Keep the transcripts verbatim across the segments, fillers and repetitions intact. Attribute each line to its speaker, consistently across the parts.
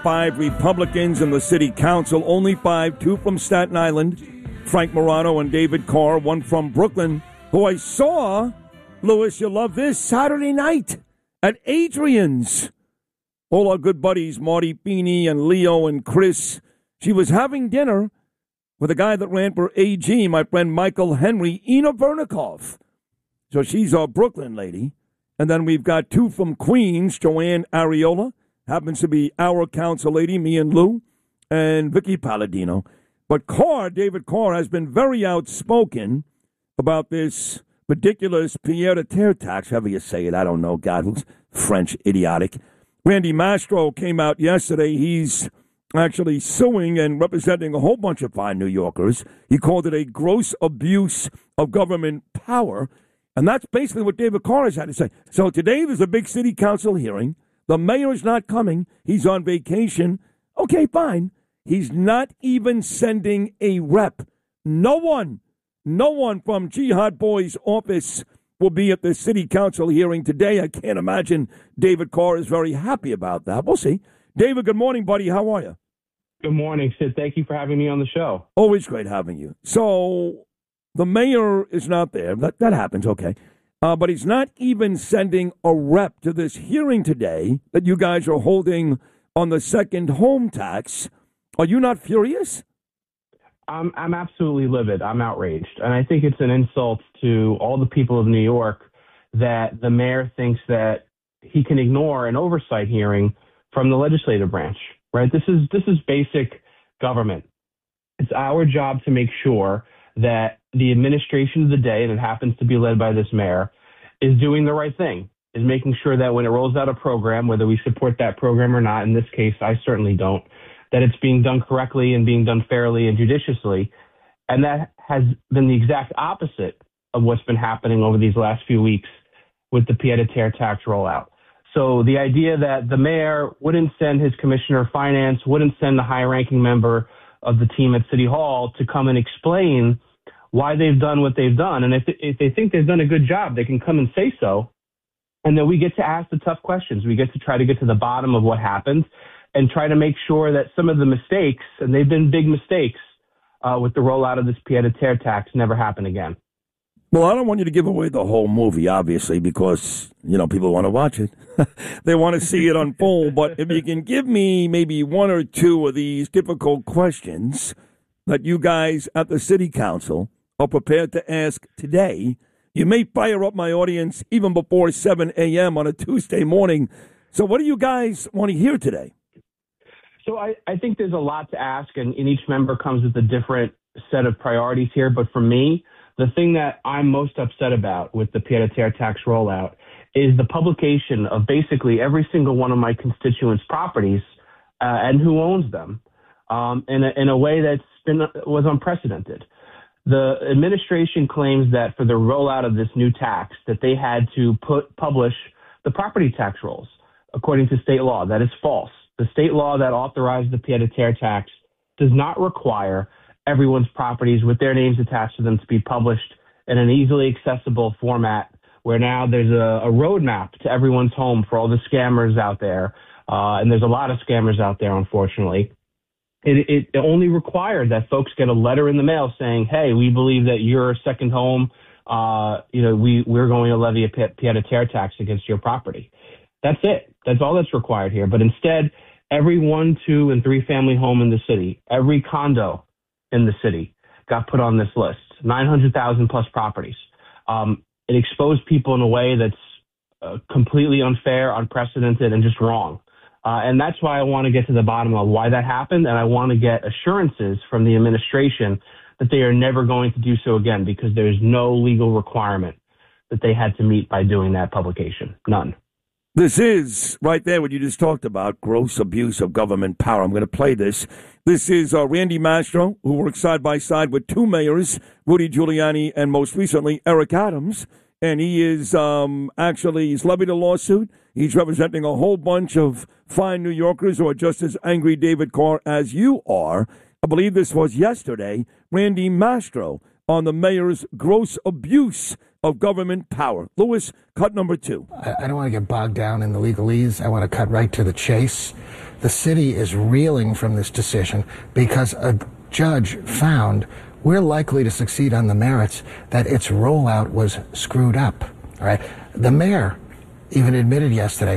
Speaker 1: Five Republicans in the city council, only five, two from Staten Island, Frank Morano and David Carr, one from Brooklyn, who I saw, Louis, you'll love this, Saturday night at Adrian's. All our good buddies, Marty Feeney and Leo and Chris. She was having dinner with a guy that ran for A G, my friend Michael Henry, Ina Vernikov. So she's our Brooklyn lady. And then we've got two from Queens, Joanne Ariola, happens to be our council lady, me and Lou, and Vicky Palladino. But Carr, David Carr, has been very outspoken about this ridiculous pied-à-terre tax, however you say it, I don't know, God, who's French, idiotic. Randy Mastro came out yesterday. He's actually suing and representing a whole bunch of fine New Yorkers. He called it a gross abuse of government power. And that's basically what David Carr has had to say. So today there's a big city council hearing. The mayor's not coming. He's on vacation. Okay, fine. He's not even sending a rep. No one, no one from Jihad Boy's office will be at the city council hearing today. I can't imagine David Carr is very happy about that. We'll see. David, good morning, buddy. How are you?
Speaker 2: Good morning, Sid. Thank you for having me on the show.
Speaker 1: Always great having you. So the mayor is not there. That, that happens, okay. Uh, but he's not even sending a rep to this hearing today that you guys are holding on the second home tax. Are you not furious?
Speaker 2: I'm, I'm absolutely livid. I'm outraged. And I think it's an insult to all the people of New York that the mayor thinks that he can ignore an oversight hearing from the legislative branch, right? This is, this is basic government. It's our job to make sure that the administration of the day, and it happens to be led by this mayor, is doing the right thing, is making sure that when it rolls out a program, whether we support that program or not, in this case, I certainly don't, that it's being done correctly and being done fairly and judiciously. And that has been the exact opposite of what's been happening over these last few weeks with the pied-à-terre tax rollout. So the idea that the mayor wouldn't send his commissioner of finance, wouldn't send the high-ranking member of the team at City Hall to come and explain why they've done what they've done. And if, if they think they've done a good job, they can come and say so. And then we get to ask the tough questions. We get to try to get to the bottom of what happened and try to make sure that some of the mistakes, and they've been big mistakes uh, with the rollout of this pied-à-terre tax, never happen again.
Speaker 1: Well, I don't want you to give away the whole movie, obviously, because, you know, people want to watch it. They want to see it unfold. But if you can give me maybe one or two of these difficult questions that you guys at the city council are prepared to ask today, you may fire up my audience even before seven a.m. on a Tuesday morning. So what do you guys want to hear today?
Speaker 2: So I, I think there's a lot to ask, and, and each member comes with a different set of priorities here. But for me, the thing that I'm most upset about with the pied-à-terre tax rollout is the publication of basically every single one of my constituents' properties uh, and who owns them um, in, a, in a way that's been was unprecedented. The administration claims that for the rollout of this new tax that they had to put publish the property tax rolls according to state law. That is false. The state law that authorized the pied-à-terre tax does not require everyone's properties with their names attached to them to be published in an easily accessible format where now there's a, a roadmap to everyone's home for all the scammers out there. Uh, and there's a lot of scammers out there, unfortunately. It, it only required that folks get a letter in the mail saying, hey, we believe that your second home, uh, you know, we, we're going to levy a pied-à-terre tax against your property. That's it. That's all that's required here. But instead, every one, two, and three family home in the city, every condo in the city got put on this list, nine hundred thousand plus properties. Um, it exposed people in a way that's uh, completely unfair, unprecedented, and just wrong. Uh, and that's why I want to get to the bottom of why that happened, and I want to get assurances from the administration that they are never going to do so again, because there's no legal requirement that they had to meet by doing that publication. None.
Speaker 1: This is, right there, what you just talked about, gross abuse of government power. I'm going to play this. This is uh, Randy Mastro, who works side by side with two mayors, Rudy Giuliani and most recently Eric Adams. And he is um, actually, he's levied a lawsuit. He's representing a whole bunch of fine New Yorkers who are just as angry, David Carr, as you are. I believe this was yesterday. Randy Mastro on the mayor's gross abuse of government power. Lewis, cut number two.
Speaker 3: I, I don't want to get bogged down in the legalese. I want to cut right to the chase. The city is reeling from this decision because a judge found we're likely to succeed on the merits that its rollout was screwed up. All right. The mayor even admitted yesterday,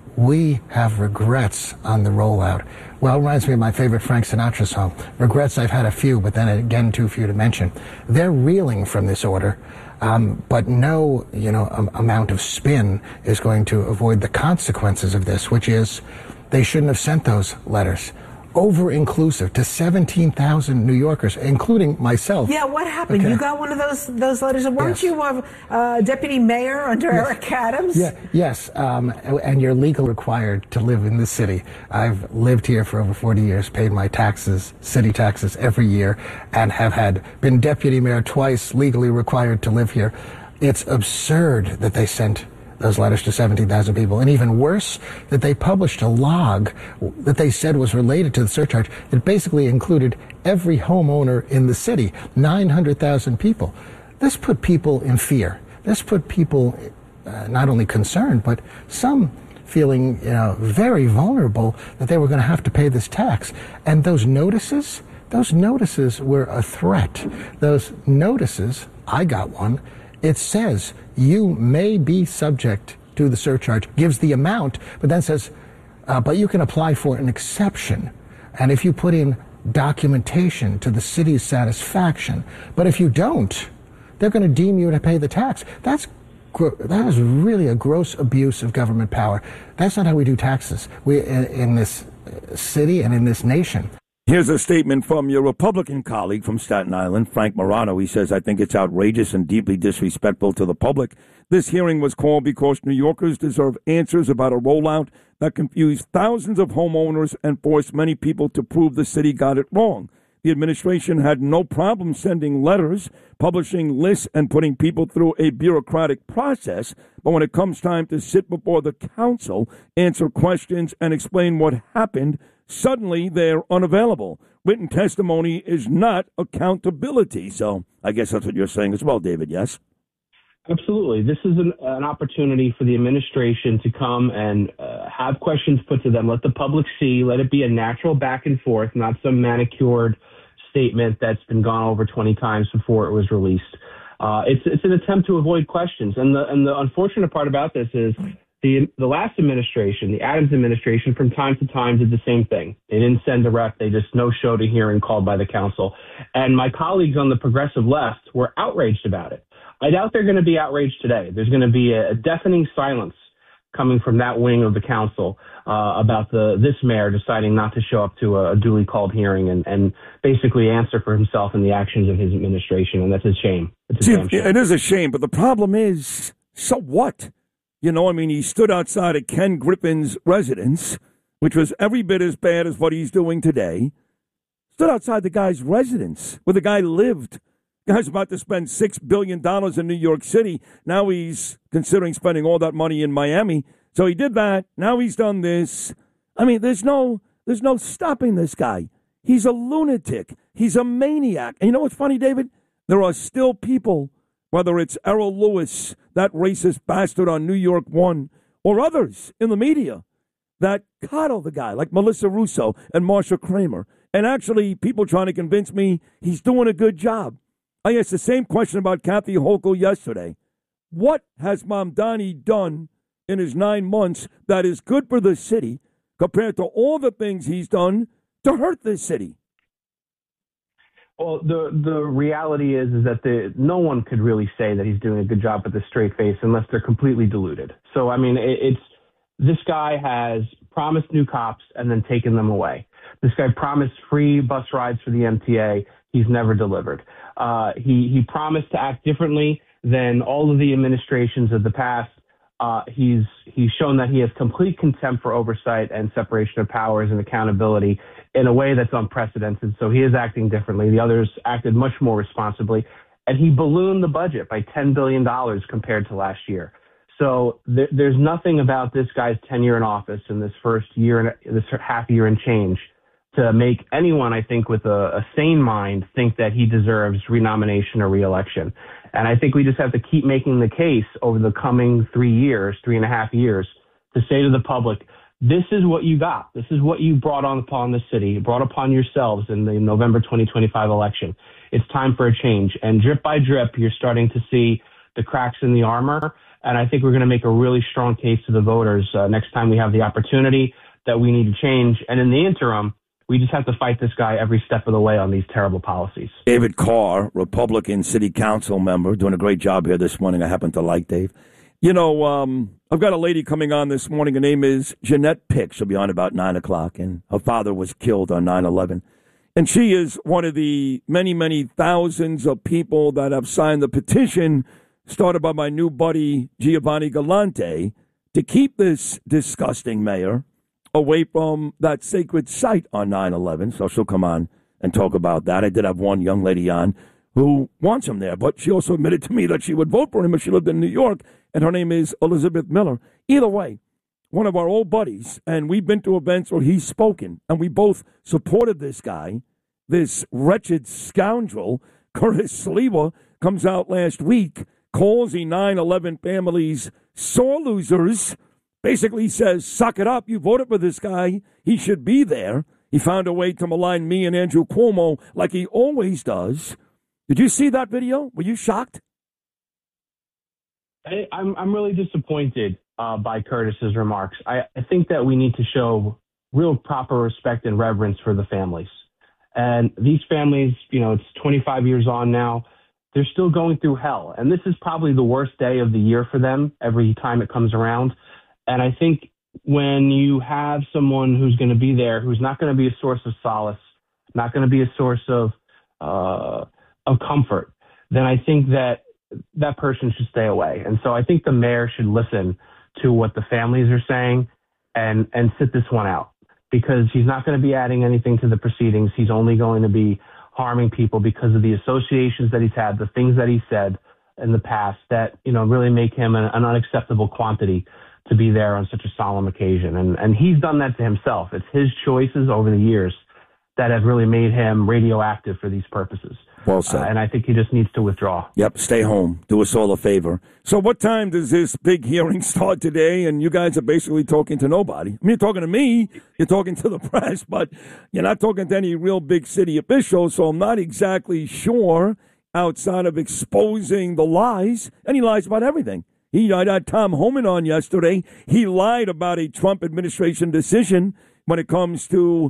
Speaker 3: we have regrets on the rollout. Well, it reminds me of my favorite Frank Sinatra song. Regrets, I've had a few, but then again, too few to mention. They're reeling from this order, um, but no, you know, um, amount of spin is going to avoid the consequences of this, which is they shouldn't have sent those letters. Over-inclusive to seventeen thousand New Yorkers, including myself.
Speaker 4: Yeah, what happened?
Speaker 3: Okay.
Speaker 4: You got one of those those letters. Weren't
Speaker 3: Yes.
Speaker 4: you uh, uh, deputy mayor under
Speaker 3: Yes.
Speaker 4: Eric Adams?
Speaker 3: Yeah, yes, um, and you're legally required to live in this city. I've lived here for over forty years, paid my taxes, city taxes every year, and have had been deputy mayor twice, legally required to live here. It's absurd that they sent those letters to seventeen thousand people. And even worse, that they published a log that they said was related to the surcharge that basically included every homeowner in the city, nine hundred thousand people. This put people in fear. This put people uh, not only concerned, but some feeling, you know, very vulnerable that they were going to have to pay this tax. And those notices, those notices were a threat. Those notices, I got one, it says you may be subject to the surcharge, gives the amount, but then says, uh, but you can apply for an exception. And if you put in documentation to the city's satisfaction, but if you don't, they're going to deem you to pay the tax. That's gr- that is really a gross abuse of government power. That's not how we do taxes. We in, in this city and in this nation.
Speaker 1: Here's a statement from your Republican colleague from Staten Island, Frank Morano. He says, I think it's outrageous and deeply disrespectful to the public. This hearing was called because New Yorkers deserve answers about a rollout that confused thousands of homeowners and forced many people to prove the city got it wrong. The administration had no problem sending letters, publishing lists, and putting people through a bureaucratic process. But when it comes time to sit before the council, answer questions, and explain what happened, suddenly they're unavailable. Written testimony is not accountability. So I guess that's what you're saying as well, David, yes?
Speaker 2: Absolutely. This is an, an opportunity for the administration to come and uh, have questions put to them. Let the public see. Let it be a natural back and forth, not some manicured statement that's been gone over twenty times before it was released. Uh, it's it's an attempt to avoid questions. And the and the unfortunate part about this is the the last administration, the Adams administration, from time to time did the same thing. They didn't send a rep. They just no-showed a hearing called by the council. And my colleagues on the progressive left were outraged about it. I doubt they're going to be outraged today. There's going to be a deafening silence coming from that wing of the council uh, about the this mayor deciding not to show up to a, a duly called hearing and, and basically answer for himself and the actions of his administration. And that's a shame. It's a
Speaker 1: See,
Speaker 2: damn shame.
Speaker 1: it is a shame, but the problem is, so what? You know, I mean, he stood outside of Ken Griffin's residence, which was every bit as bad as what he's doing today. Stood outside the guy's residence where the guy lived. The guy's about to spend six billion dollars in New York City. Now he's considering spending all that money in Miami. So he did that. Now he's done this. I mean, there's no there's no stopping this guy. He's a lunatic. He's a maniac. And you know what's funny, David? There are still people, whether it's Errol Lewis, that racist bastard on New York One, or others in the media, that coddle the guy, like Melissa Russo and Marsha Kramer. And actually, people trying to convince me he's doing a good job. I asked the same question about Kathy Hochul yesterday. What has Mamdani done in his nine months that is good for the city compared to all the things he's done to hurt this city?
Speaker 2: Well, the the reality is is that the no one could really say that he's doing a good job with a straight face unless they're completely deluded. So, I mean, it, it's this guy has promised new cops and then taken them away. This guy promised free bus rides for the M T A. He's never delivered. Uh, he he promised to act differently than all of the administrations of the past. Uh, he's he's shown that he has complete contempt for oversight and separation of powers and accountability in a way that's unprecedented. So he is acting differently. The others acted much more responsibly, and he ballooned the budget by ten billion dollars compared to last year. So th- there's nothing about this guy's tenure in office in this first year and this half year and change to make anyone, I think, with a, a sane mind think that he deserves renomination or reelection. And I think we just have to keep making the case over the coming three years, three and a half years, to say to the public, this is what you got. This is what you brought on upon the city, brought upon yourselves in the November twenty twenty-five election. It's time for a change. And drip by drip, you're starting to see the cracks in the armor. And I think we're going to make a really strong case to the voters uh, next time we have the opportunity that we need to change. And in the interim, we just have to fight this guy every step of the way on these terrible policies.
Speaker 1: David Carr, Republican city council member, doing a great job here this morning. I happen to like Dave. You know, um, I've got a lady coming on this morning. Her name is Jeanette Pick. She'll be on about nine o'clock, and her father was killed on nine eleven. And she is one of the many, many thousands of people that have signed the petition started by my new buddy Giovanni Galante to keep this disgusting mayor away from that sacred site on nine eleven. So she'll come on and talk about that. I did have one young lady on who wants him there, but she also admitted to me that she would vote for him if she lived in New York, and her name is Elizabeth Miller. Either way, one of our old buddies, and we've been to events where he's spoken, and we both supported this guy, this wretched scoundrel. Curtis Sliwa comes out last week, calls the nine eleven families sore losers, basically says, suck it up, you voted for this guy, he should be there. He found a way to malign me and Andrew Cuomo like he always does. Did you see that video? Were you shocked?
Speaker 2: I, I'm I'm really disappointed uh, by Curtis's remarks. I, I think that we need to show real proper respect and reverence for the families. And these families, you know, it's twenty-five years on now. They're still going through hell. And this is probably the worst day of the year for them every time it comes around. And I think when you have someone who's going to be there, who's not going to be a source of solace, not going to be a source of uh, of comfort, then I think that that person should stay away. And so I think the mayor should listen to what the families are saying and, and sit this one out, because he's not going to be adding anything to the proceedings. He's only going to be harming people because of the associations that he's had, the things that he said in the past that, you know, really make him an, an unacceptable quantity to be there on such a solemn occasion. And, and he's done that to himself. It's his choices over the years that have really made him radioactive for these purposes.
Speaker 1: Well said.
Speaker 2: Uh, and I think he just needs to withdraw.
Speaker 1: Yep, stay home. Do us all a favor. So what time does this big hearing start today? And you guys are basically talking to nobody. I mean, you're talking to me, you're talking to the press, but you're not talking to any real big city officials, so I'm not exactly sure, outside of exposing the lies, and he lies about everything. He I had Tom Homan on yesterday. He lied about a Trump administration decision when it comes to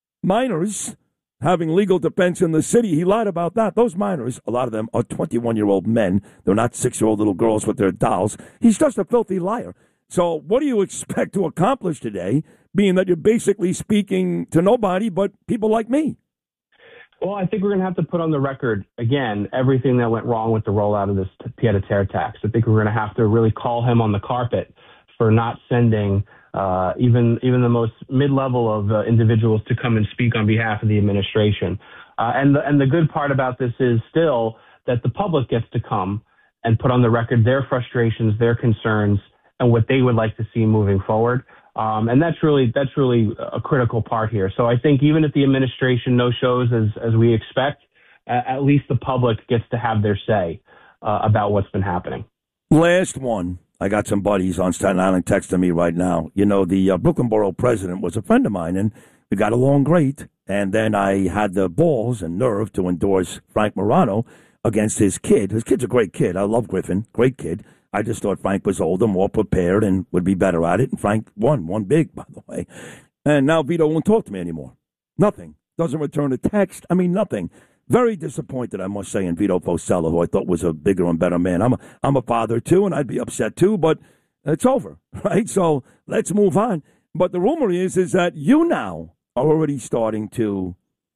Speaker 1: minors having legal defense in the city. He lied about that. Those minors, a lot of them are twenty-one-year-old men. They're not six-year-old little girls with their dolls. He's just a filthy liar. So what do you expect to accomplish today, being that you're basically speaking to nobody but people like me?
Speaker 2: Well, I think we're going to have to put on the record, again, everything that went wrong with the rollout of this pied-à-terre tax. I think we're going to have to really call him on the carpet for not sending uh, even even the most mid-level of uh, individuals to come and speak on behalf of the administration. Uh, and, the, and the good part about this is still that the public gets to come and put on the record their frustrations, their concerns, and what they would like to see moving forward. Um, and that's really that's really a critical part here. So I think even if the administration no shows as as we expect, uh, at least the public gets to have their say uh, about what's been happening.
Speaker 1: Last one. I got some buddies on Staten Island texting me right now. You know, the uh, Brooklyn Borough president was a friend of mine, and we got along great. And then I had the balls and nerve to endorse Frank Morano against his kid. His kid's a great kid. I love Griffin. Great kid. I just thought Frank was older, more prepared, and would be better at it. And Frank won, won big, by the way. And now Vito won't talk to me anymore. Nothing. Doesn't return a text. I mean, nothing. Very disappointed, I must say, in Vito Fossella, who I thought was a bigger and better man. I'm a, I'm a father, too, and I'd be upset, too, but it's over, right? So let's move on. But the rumor is, is that you now are already starting to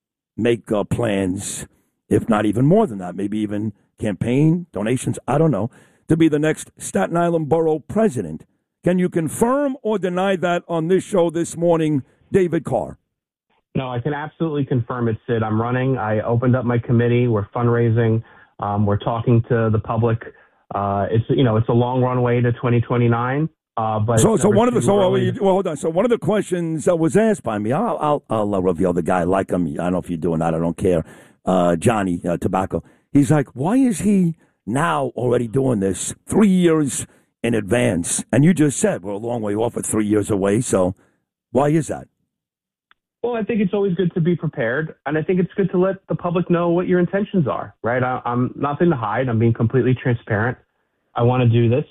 Speaker 1: make uh, plans, if not even more than that, maybe even campaign, donations, I don't know, to be the next Staten Island Borough president. Can you confirm or deny that on this show this morning, David Carr?
Speaker 2: No, I can absolutely confirm it, Sid. I'm running. I opened up my committee. We're fundraising. Um, we're talking to the public. Uh, it's you know it's a long runway to twenty twenty-nine. Uh, but
Speaker 1: so, so one of the so well, well, hold on. So one of the questions that was asked by me, I'll I'll, I'll uh, reveal the guy. I like him. I don't know if you're doing that. I don't care. Uh, Johnny uh, Tobacco. He's like, why is he now already doing this three years in advance. And you just said we're a long way off at three years away. So why is that?
Speaker 2: Well, I think it's always good to be prepared, and I think it's good to let the public know what your intentions are, right? I, I'm nothing to hide. I'm being completely transparent. I want to do this.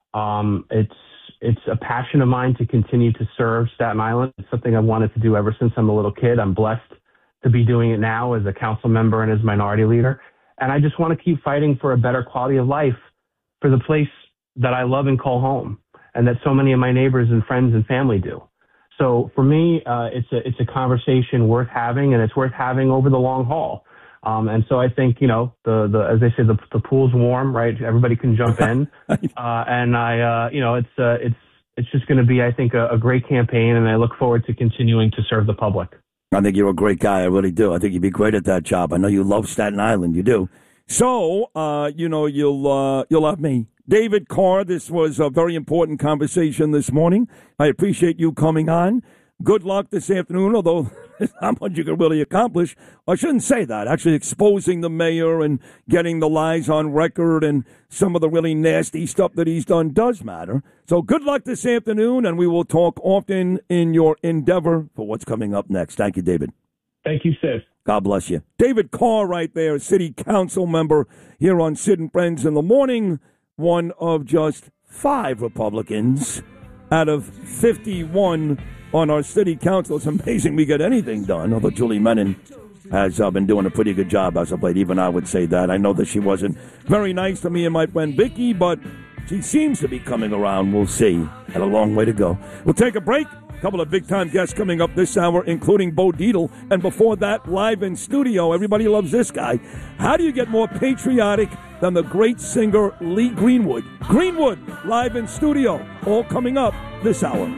Speaker 2: Um, it's it's a passion of mine to continue to serve Staten Island. It's something I've wanted to do ever since I'm a little kid. I'm blessed to be doing it now as a council member and as minority leader. And I just want to keep fighting for a better quality of life for the place that I love and call home, and that so many of my neighbors and friends and family do. So for me, uh, it's a it's a conversation worth having, and it's worth having over the long haul. Um, and so I think, you know, the, the as they say, the the pool's warm, right? Everybody can jump in, uh, and I, uh, you know, it's uh, it's it's just going to be, I think, a, a great campaign, and I look forward to continuing to serve the public.
Speaker 1: I think you're a great guy. I really do. I think you'd be great at that job. I know you love Staten Island. You do. So, uh, you know, you'll uh, you'll have me. David Carr, this was a very important conversation this morning. I appreciate you coming on. Good luck this afternoon, although there's not much you can really accomplish. I shouldn't say that. Actually exposing the mayor and getting the lies on record and some of the really nasty stuff that he's done does matter. So good luck this afternoon, and we will talk often in your endeavor for what's coming up next. Thank you, David.
Speaker 2: Thank you, Sid.
Speaker 1: God bless you. David Carr right there, city council member here on Sid and Friends in the Morning. One of just five Republicans out of fifty-one on our city council. It's amazing we get anything done, although Julie Menon has uh, been doing a pretty good job as of late. Even I would say that. I know that she wasn't very nice to me and my friend Vicky, but she seems to be coming around. We'll see. Had a long way to go. We'll take a break. A couple of big-time guests coming up this hour, including Bo Dietl. And before that, live in studio, everybody loves this guy. How do you get more patriotic than the great singer Lee Greenwood? Greenwood, live in studio, all coming up this hour.